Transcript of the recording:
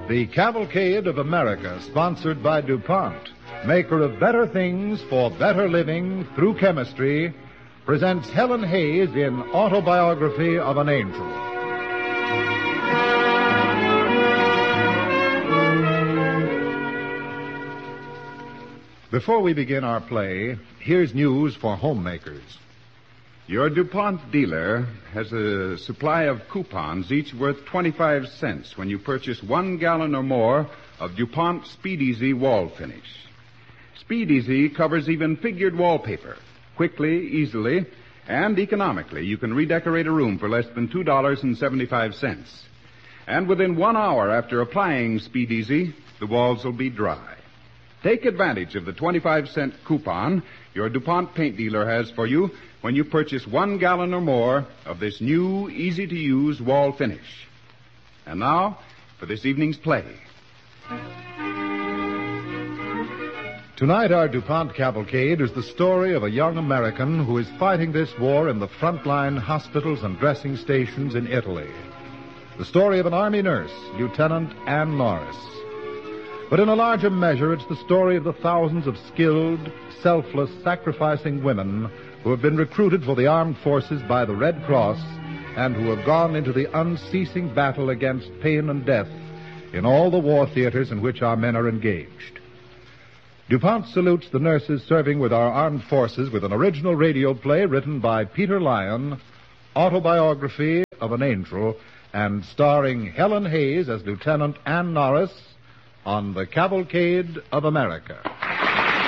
The Cavalcade of America, sponsored by DuPont, maker of better things for better living through chemistry, presents Helen Hayes in Autobiography of an Angel. Before we begin our play, here's news for homemakers. Your DuPont dealer has a supply of coupons, each worth 25 cents when you purchase 1 gallon or more of DuPont Speed Easy wall finish. Speed Easy covers even figured wallpaper. Quickly, easily, and economically, you can redecorate a room for less than $2.75. And within 1 hour after applying Speed Easy, the walls will be dry. Take advantage of the 25-cent coupon your DuPont paint dealer has for you when you purchase 1 gallon or more of this new, easy-to-use wall finish. And now, for this evening's play. Tonight, our DuPont Cavalcade is the story of a young American who is fighting this war in the frontline hospitals and dressing stations in Italy. The story of an Army nurse, Lieutenant Ann Norris. But in a larger measure, it's the story of the thousands of skilled, selfless, sacrificing women who have been recruited for the armed forces by the Red Cross and who have gone into the unceasing battle against pain and death in all the war theaters in which our men are engaged. DuPont salutes the nurses serving with our armed forces with an original radio play written by Peter Lyon, Autobiography of an Angel, and starring Helen Hayes as Lieutenant Ann Norris on the Cavalcade of America.